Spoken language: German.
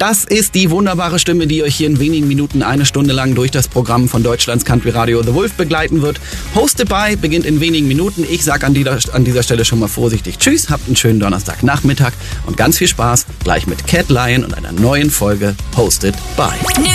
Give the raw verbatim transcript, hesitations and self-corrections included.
Das ist die wunderbare Stimme, die euch hier in wenigen Minuten eine Stunde lang durch das Programm von Deutschlands Country Radio The Wolf begleiten wird. Hosted by beginnt in wenigen Minuten. Ich sage an, die, an dieser Stelle schon mal vorsichtig Tschüss, habt einen schönen Donnerstagnachmittag und ganz viel Spaß gleich mit Cat Lion und einer neuen Folge Hosted by.